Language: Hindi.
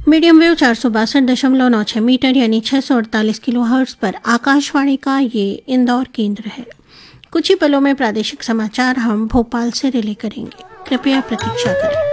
मीडियम वेव 462.96 मीटर यानी 648 किलोहर्ट्ज़ पर आकाशवाणी का ये इंदौर केंद्र है। कुछ ही पलों में प्रादेशिक समाचार हम भोपाल से रिले करेंगे। कृपया प्रतीक्षा करें।